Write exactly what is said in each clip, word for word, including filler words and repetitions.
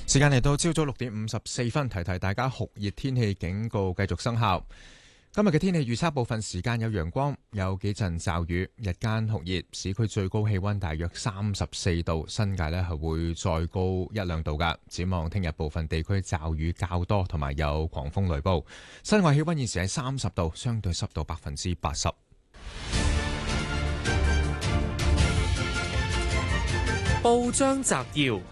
時間嚟到朝早六點五十四分，提提大家酷熱天氣警告繼續生效。今日嘅天氣預測，部分時間有陽光，有幾陣驟雨，日間酷熱，市區最高氣溫大約三十四度，新界呢係會再高一兩度噶。展望聽日部分地區驟雨較多，同埋有狂風雷暴。室外氣溫現時係三十度，相對濕度百分之八十。 報章摘要，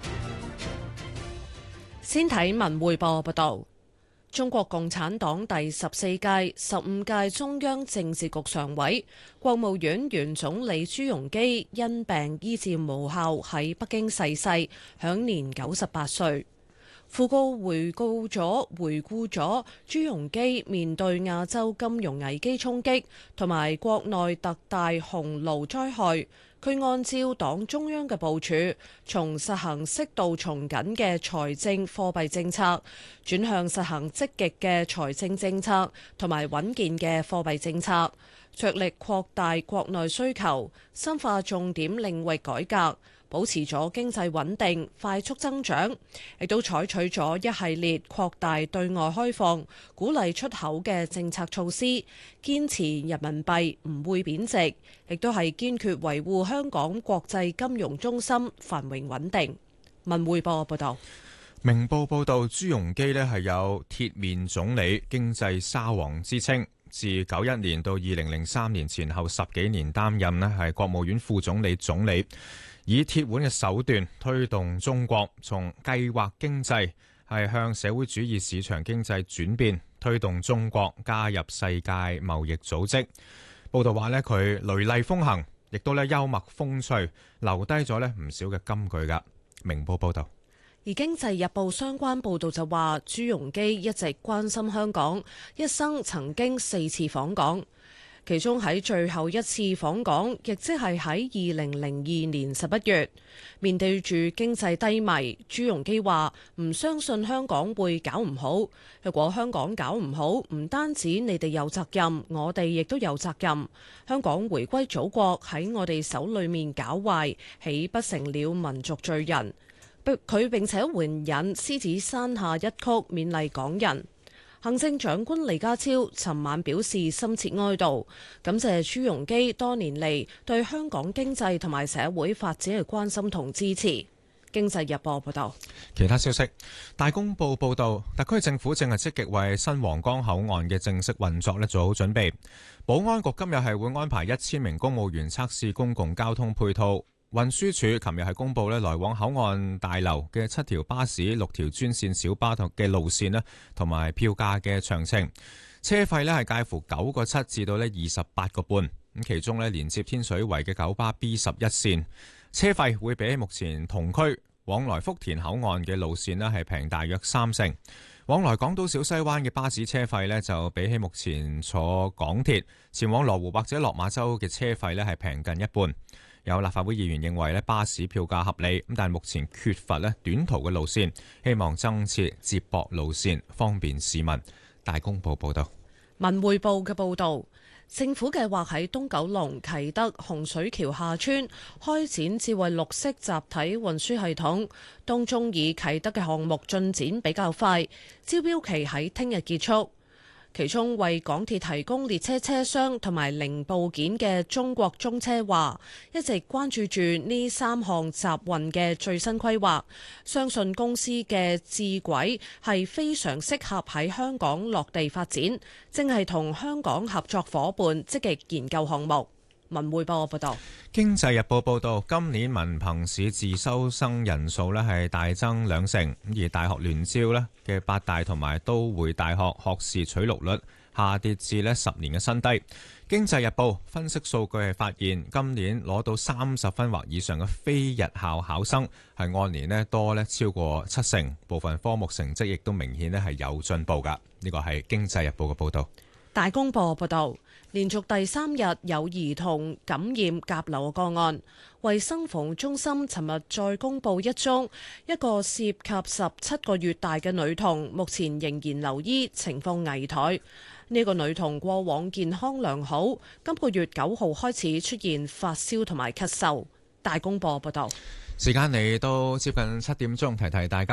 先睇文匯報報道。中國共產黨第十四屆、十五屆中央政治局常委、國務院原總理朱鎔基因病醫治無效喺北京逝世，享年九十八歲。訃告回顧咗回顧咗朱鎔基面對亞洲金融危機衝擊同埋國內特大洪澇災害，佢按照黨中央嘅部署，從實行適度從緊嘅財政貨幣政策，轉向實行積極嘅財政政策同埋穩健嘅貨幣政策，着力擴大國內需求，深化重點領域改革，保持咗經濟穩定、快速增長，亦都採取咗一系列擴大對外開放、鼓勵出口嘅政策措施，堅持人民幣唔會貶值，亦都係堅決維護香港國際金融中心繁榮穩定。文匯報報道。 明報報道，朱鎔基呢係有鐵面總理、經濟沙皇之稱，自九一年到二零零三年前後十幾年擔任呢係國務院副總理、總理。以鐵腕嘅手段推動中國從計劃經濟係向社會主義市場經濟轉變，推動中國加入世界貿易組織。報道話呢，佢雷厲風行，亦都咧幽默風趣，留低咗咧唔少嘅金句噶。明報報道。 而經濟日報相關報導就話，朱鎔基一直關心香港，一生曾經四次訪港。其中喺最後一次訪港，亦即係喺二零零二年十一月，面對住經濟低迷，朱鎔基話唔相信香港會搞唔好。如果香港搞唔好，唔單止你哋有責任，我哋亦都有責任。香港回歸祖國喺我哋手裏面搞壞，豈不成了民族罪人？佢並且援引獅子山下一曲勉勵港人。行政長官李家超尋晚表示深切哀悼，感謝朱鎔基多年嚟對香港經濟同埋社會發展嘅關心同支持。經濟日報報道。 其他消息，大公報報道，特區政府正係積極為新皇崗口岸嘅正式運作咧做好準備。保安局今日係會安排一千名公務員測試公共交通配套。運輸署琴日係公布咧來往口岸大樓嘅七條巴士、六條專線小巴嘅路線咧，同埋票價嘅詳情。車費咧係介乎九個七至到咧二十八個半。咁其中咧連接天水圍嘅九巴 B 十一線，車費會比目前同區往來福田口岸嘅路線咧係平大約三成。往來港島小西灣嘅巴士車費咧就比起目前坐港鐵前往羅湖或者落馬洲嘅車費咧係平近一半。有立法會議員認為咧巴士票價合理，咁但係目前缺乏咧短途嘅路線，希望增設接駁路線，方便市民。大公報報道。 文匯報嘅報導，政府計劃喺東九龍啟德洪水橋下村開展智慧綠色集體運輸系統，當中以啟德嘅項目進展比較快，招標期喺聽日結束。其中為港鐵提供列車車廂同埋零部件嘅中國中車話，一直關注住呢三項集運嘅最新規劃，相信公司嘅智軌係非常適合喺香港落地發展，正係同香港合作夥伴積極研究項目。文匯報報道。 經濟日報報道，今年文憑試自修生人數咧係大增兩成，而大學聯招咧嘅八大同埋都會大學學士取錄率下跌至咧十年嘅新低。經濟日報分析數據係發現，今年攞到三十分或以上嘅非日校考生係按年咧多咧超過七成，部分科目成績亦都明顯咧係有進步噶。呢個係經濟日報嘅報道。 大公報報道，連續第三日有兒童感染甲流個案，衛生防護中心尋日再公布一宗，一個涉及十七個月大嘅女童，目前仍然留醫，情況危殆。呢個女童過往健康良好，今個月九號開始出現發燒同埋咳嗽。大公報報道。 時間嚟到接近七點鐘，提提大家。